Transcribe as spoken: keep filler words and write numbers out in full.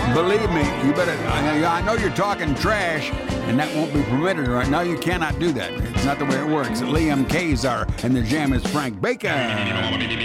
Believe me, you better. I I know you're talking trash, and that won't be permitted right now. You cannot do that. It's not the way it works. Liam Kazar and the Jam is Frank Bacon.